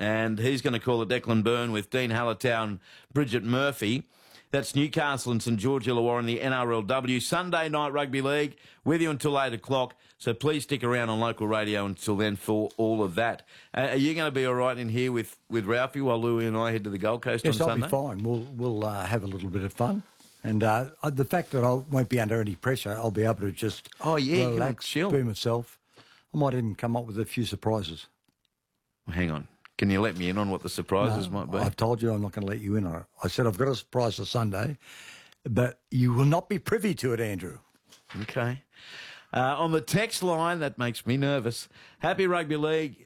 and he's going to call it Declan Byrne with Dean Hallertau and Bridget Murphy. That's Newcastle and St George Illawarra in the NRLW. Sunday night rugby league with you until 8 o'clock. So please stick around on local radio until then for all of that. Are you going to be all right in here with Ralphie while Louie and I head to the Gold Coast on Sunday? Yes, I'll be fine. We'll have a little bit of fun. And the fact that I won't be under any pressure, I'll be able to just relax, chill. be myself. I might even come up with a few surprises. Well, hang on. Can you let me in on what the surprises might be? I've told you I'm not going to let you in on it. I said I've got a surprise for Sunday, but you will not be privy to it, Andrew. Okay. On the text line, that makes me nervous. Happy Rugby League,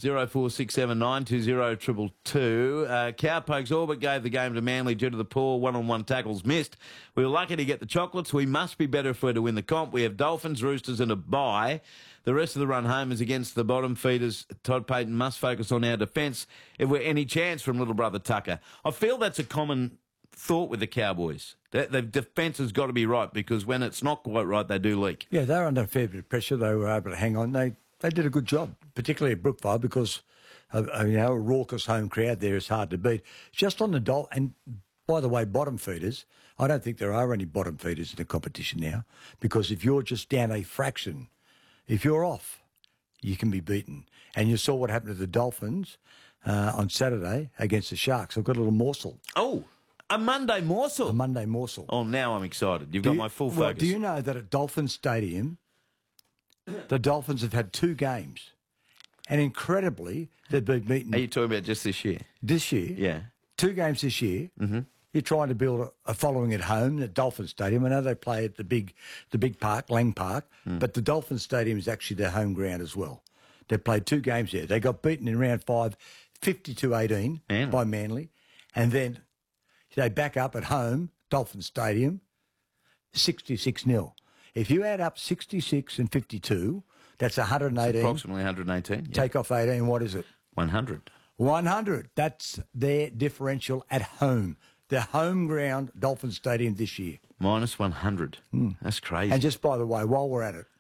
0467920222. Cowpokes all but gave the game to Manly due to the poor one-on-one tackles missed. We were lucky to get the chocolates. We must be better if we're to win the comp. We have Dolphins, Roosters and a bye. The rest of the run home is against the bottom feeders. Todd Payten must focus on our defence if we're any chance from little brother Tucker. I feel that's a common thought with the Cowboys. The defence has got to be right because when it's not quite right, they do leak. Yeah, they were under a fair bit of pressure. They were able to hang on. They did a good job, particularly at Brookvale because a raucous home crowd there is hard to beat. Just on the and by the way, bottom feeders, I don't think there are any bottom feeders in the competition now because if you're just down a fraction, if you're off, you can be beaten. And you saw what happened to the Dolphins on Saturday against the Sharks. I've got a little morsel. Oh, a Monday morsel? A Monday morsel. Oh, now I'm excited. You've got my full focus. Do you know that at Dolphin Stadium, the Dolphins have had 2 games, and incredibly, they've been beaten. Are you talking about just this year? This year? Yeah. 2 games this year. Mm-hmm. You're trying to build a following at home at Dolphin Stadium. I know they play at the big park, Lang Park, but the Dolphin Stadium is actually their home ground as well. They played 2 games there. They got beaten in round 5, 50-18 by Manly, and then they back up at home, Dolphin Stadium, 66-0. If you add up 66 and 52, that's 118. It's approximately 118. Yeah. Take off 18, what is it? 100. 100. That's their differential at home. Their home ground, Dolphin Stadium this year. Minus 100. That's crazy. And just by the way, while we're at it,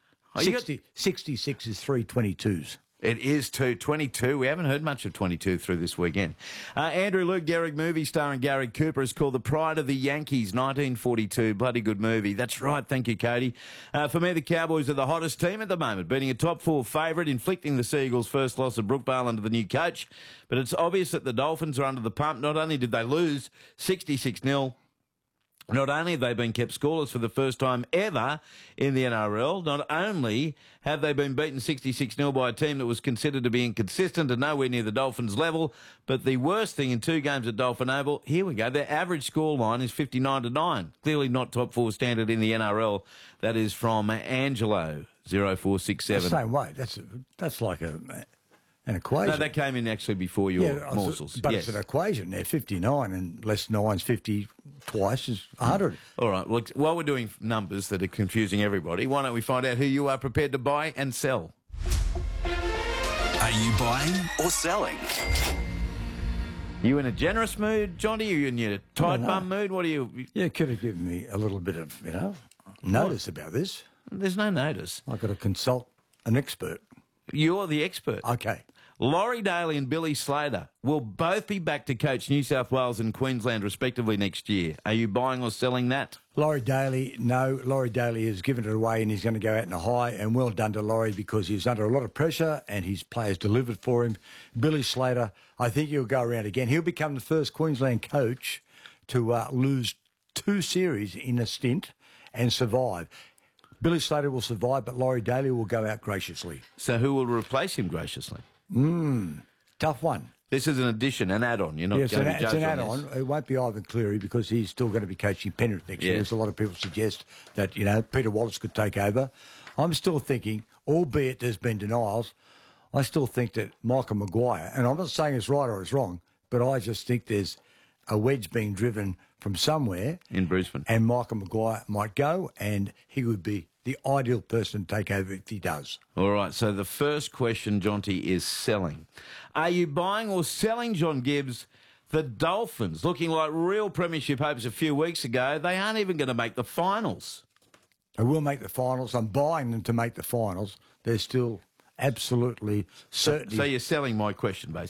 66 is 322s. It is 22. We haven't heard much of 22 through this weekend. Andrew Luke Gehrig movie starring Gary Cooper is called The Pride of the Yankees, 1942. Bloody good movie. That's right. Thank you, Cody. For me, the Cowboys are the hottest team at the moment, beating a top 4 favourite, inflicting the Seagulls' first loss at Brookvale under the new coach. But it's obvious that the Dolphins are under the pump. Not only did they lose 66-0, not only have they been kept scoreless for the first time ever in the NRL, not only have they been beaten 66-0 by a team that was considered to be inconsistent and nowhere near the Dolphins' level, but the worst thing in 2 games at Dolphin Oval, here we go, their average scoreline is 59-9. Clearly not top 4 standard in the NRL. That is from Angelo, 0467. The same way. That's like an equation. No, that came in actually before your morsels. But it's an equation there. 59 and less 9's 50 twice is 100. All right. Well, while we're doing numbers that are confusing everybody, why don't we find out who you are prepared to buy and sell? Are you buying or selling? You in a generous mood, Johnny? Are you in a tight bum mood? What are you? Yeah, could have given me a little bit of, notice about this. There's no notice. I've got to consult an expert. You're the expert. Okay. Laurie Daly and Billy Slater will both be back to coach New South Wales and Queensland respectively next year. Are you buying or selling that? Laurie Daly, no. Laurie Daly has given it away and he's going to go out in a high, and well done to Laurie because he's under a lot of pressure and his players delivered for him. Billy Slater, I think he'll go around again. He'll become the first Queensland coach to lose 2 series in a stint and survive. Billy Slater will survive, but Laurie Daly will go out graciously. So who will replace him graciously? Tough one. This is an addition, an add-on. You're not going to be judged it's an on add-on. this. It won't be Ivan Cleary because he's still going to be coaching Penrith next year. There's a lot of people suggest that, Peter Wallace could take over. I'm still thinking, albeit there's been denials, I still think that Michael Maguire, and I'm not saying it's right or it's wrong, but I just think there's a wedge being driven from somewhere. In Brisbane. And Michael Maguire might go, and he would be the ideal person to take over if he does. All right, so the first question, Jonty, is selling. Are you buying or selling, John Gibbs? The Dolphins, looking like real premiership hopes a few weeks ago, they aren't even going to make the finals. They will make the finals. I'm buying them to make the finals. They're still absolutely certain. So you're selling my question, basically?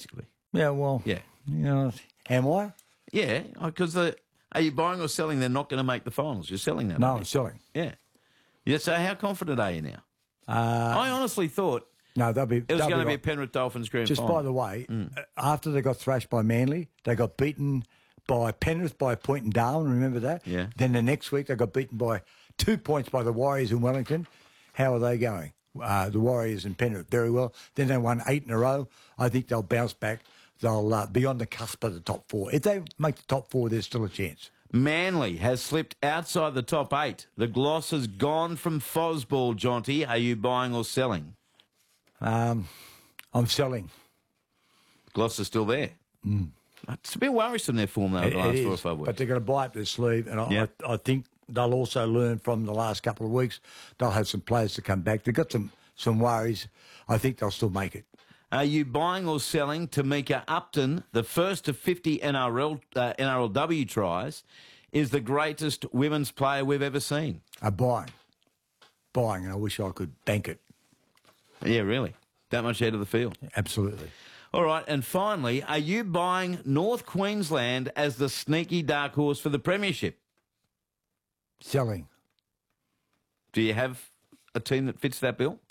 Yeah, well, Yeah. you know, am I? Yeah, because are you buying or selling? They're not going to make the finals. You're selling them. No, aren't I'm you? selling. Yeah. Yeah. So how confident are you now? I honestly thought No, they'll be. it was going to be a Penrith Dolphins grand Just final. by the way, after they got thrashed by Manly, they got beaten by Penrith by a point in Darwin. Remember that? Yeah. Then the next week they got beaten by 2 points by the Warriors in Wellington. How are they going? The Warriors and Penrith very well. Then they won 8 in a row. I think they'll bounce back. They'll be on the cusp of the top 4. If they make the top 4, there's still a chance. Manly has slipped outside the top 8. The gloss has gone from Fosball, Jonty. Are you buying or selling? I'm selling. Gloss is still there. It's a bit worrisome, their form, though, the last 4 or 5 weeks. But they're going to buy up their sleeve, and Yeah. I think they'll also learn from the last couple of weeks. They'll have some players to come back. They've got some worries. I think they'll still make it. Are you buying or selling Tamika Upton, the first of 50 NRLW tries, is the greatest women's player we've ever seen? Buying, and I wish I could bank it. Yeah, really? That much ahead of the field? Absolutely. All right, and finally, are you buying North Queensland as the sneaky dark horse for the premiership? Selling. Do you have a team that fits that bill?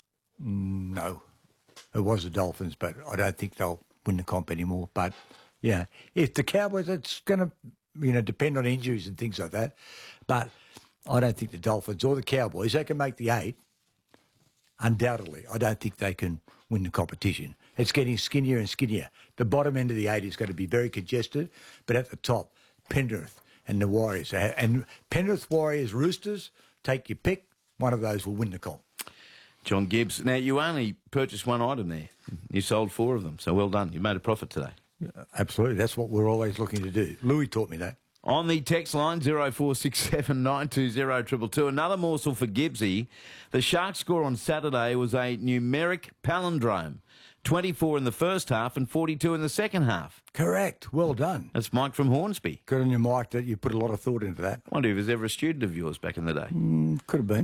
No. It was the Dolphins, but I don't think they'll win the comp anymore. But, yeah, if the Cowboys, it's going to, depend on injuries and things like that. But I don't think the Dolphins or the Cowboys, they can make the 8. Undoubtedly. I don't think they can win the competition. It's getting skinnier and skinnier. The bottom end of the 8 is going to be very congested, but at the top, Penrith and the Warriors. And Penrith, Warriors, Roosters, take your pick. One of those will win the comp. John Gibbs. Now, you only purchased one item there. You sold 4 of them, so well done. You made a profit today. Absolutely. That's what we're always looking to do. Louis taught me that. On the text line, 0467 920 222, another morsel for Gibbsy. The Sharks score on Saturday was a numeric palindrome. 24 in the first half and 42 in the second half. Correct. Well done. That's Mike from Hornsby. Good on your Mike that you put a lot of thought into that. I wonder if he was ever a student of yours back in the day. Could have been.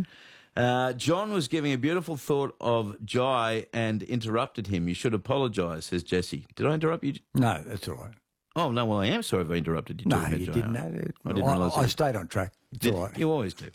John was giving a beautiful thought of Jai and interrupted him. You should apologise, says Jesse. Did I interrupt you? No, that's all right. Oh, no, well, I am sorry if I interrupted you. No, talking about you Jai didn't. Arthur. I didn't realise I that. stayed on track. It's all right. You always do.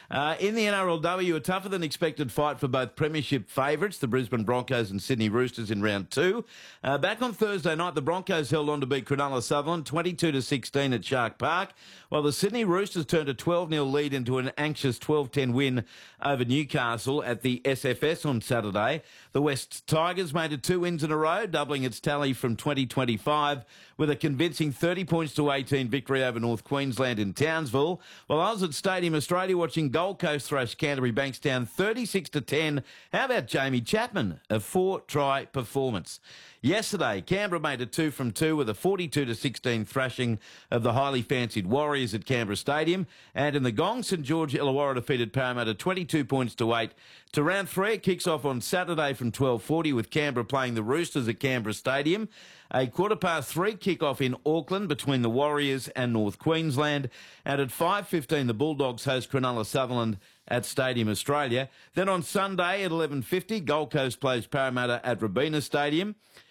In the NRLW, a tougher than expected fight for both premiership favourites, the Brisbane Broncos and Sydney Roosters in round 2. Back on Thursday night, the Broncos held on to beat Cronulla Sutherland 22-16 at Shark Park, while the Sydney Roosters turned a 12-0 lead into an anxious 12-10 win over Newcastle at the SFS on Saturday. The West Tigers made it 2 wins in a row, doubling its tally from 2025 with a convincing 30-18 victory over North Queensland in Townsville. While I was at Stadium Australia watching Gold Coast thrash Canterbury Bankstown 36-10. How about Jamie Chapman? A 4-try performance. Yesterday, Canberra made it 2 from 2 with a 42-16 thrashing of the highly fancied Warriors at Canberra Stadium. And in the Gong, St George Illawarra defeated Parramatta 22 points to 8. To round 3, it kicks off on Saturday from 12:40 with Canberra playing the Roosters at Canberra Stadium. A 3:15 kick-off in Auckland between the Warriors and North Queensland. And at 5:15, the Bulldogs host Cronulla Sutherland at Stadium Australia. Then on Sunday at 11:50, Gold Coast plays Parramatta at Robina Stadium.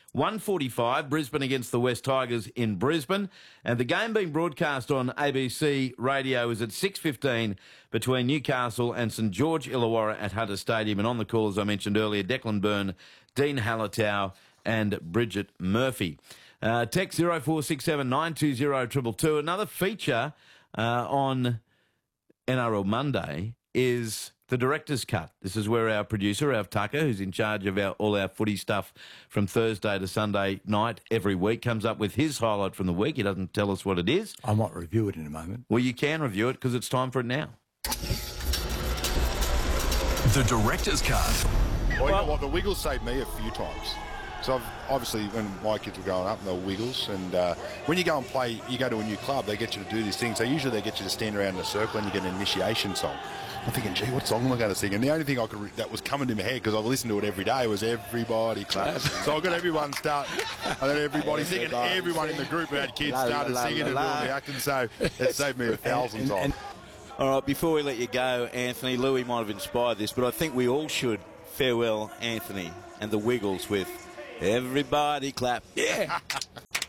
1:45, Brisbane against the West Tigers in Brisbane. And the game being broadcast on ABC Radio is at 6:15 between Newcastle and St George Illawarra at Hunter Stadium. And on the call, as I mentioned earlier, Declan Byrne, Dean Hallertau and Bridget Murphy. Text 0467 920 222. Another feature on NRL Monday is the Director's Cut. This is where our producer, Alf Tucker, who's in charge of all our footy stuff from Thursday to Sunday night every week, comes up with his highlight from the week. He doesn't tell us what it is. I might review it in a moment. Well, you can review it because it's time for it now. The Director's Cut. Well, you know what? The Wiggles saved me a few times. So obviously when my kids were growing up, they were Wiggles. And when you go and play, you go to a new club, they get you to do these things. So usually they get you to stand around in a circle and you get an initiation song. I'm thinking, gee, what song am I going to sing? And the only thing that was coming to my head, because I listened to it every day, was Everybody Clap. So I got everyone start, and then everybody singing. Everyone in the group who had kids started singing and doing the acting. So it saved me 1,000 times. All right, before we let you go, Anthony, Louis might have inspired this, but I think we all should farewell Anthony and the Wiggles with Everybody Clap. Yeah.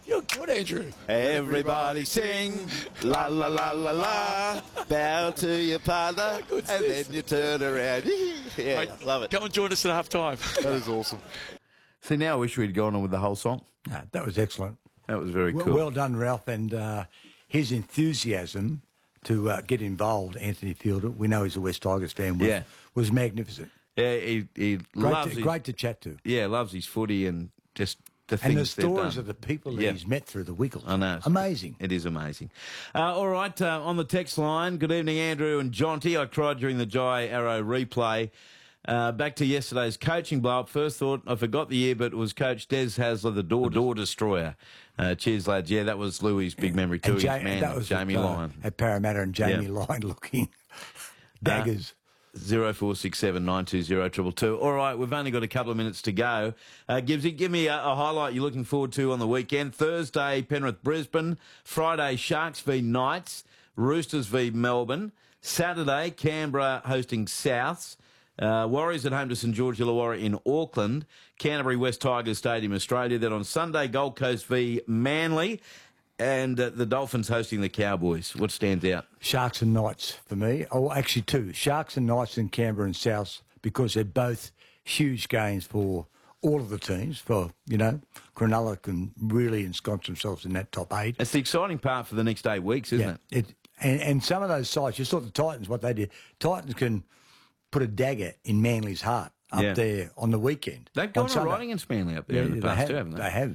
You're good, Andrew. Everybody sing, la la la la la, bow to your partner, and then you turn around. Yeah, Mate, love it. Come and join us at half time. That is awesome. See, now I wish we'd gone on with the whole song. No, that was excellent. That was very cool. Well done, Ralph, and his enthusiasm to get involved, Anthony Fielder. We know he's a West Tigers fan. Was magnificent. Yeah, he loves Great to chat to. Yeah, loves his footy and just the things And the they've stories done. of the people that Yeah. he's met through the Wiggles. I know. Amazing. It is amazing. All right, on the text line, good evening, Andrew and Jonty. I cried during the Jai Arrow replay. Back to yesterday's coaching blow-up. First thought, I forgot the year, but it was Coach Des Hasler, the door destroyer. Cheers, lads. Yeah, that was Louis' big memory too. And His man, that was Jamie Lyon. at Parramatta, and Jamie Lyon looking daggers. 0467 920 222. All right, we've only got a couple of minutes to go. Gibbsy, give me a highlight you're looking forward to on the weekend. Thursday, Penrith, Brisbane. Friday, Sharks v Knights. Roosters v Melbourne. Saturday, Canberra hosting Souths. Warriors at home to St George Illawarra in Auckland. Canterbury West Tigers Stadium, Australia. Then on Sunday, Gold Coast v Manly. And the Dolphins hosting the Cowboys. What stands out? Sharks and Knights for me. Oh, actually two. Sharks and Knights in Canberra and Souths, because they're both huge games for all of the teams. For, Cronulla can really ensconce themselves in that top 8. It's the exciting part for the next 8 weeks, isn't it? And some of those sides, you saw the Titans, what they did. Titans can put a dagger in Manly's heart up there on the weekend. They've gone all right against Manly up there in the past too, haven't they? They have.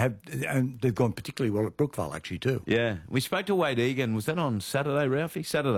And they've gone particularly well at Brookvale, actually, too. Yeah. We spoke to Wade Egan. Was that on Saturday, Ralphie? Saturday.